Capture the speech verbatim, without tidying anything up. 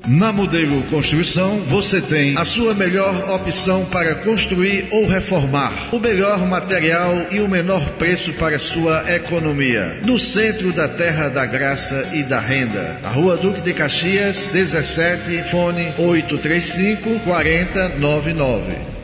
Na Modelo Construção, você tem a sua melhor opção para construir ou reformar. O melhor material e o menor preço para sua economia. No centro da Terra da Graça e da Renda. A Rua Duque de Caxias, dezessete, fone oito três cinco, quatro zero nove nove.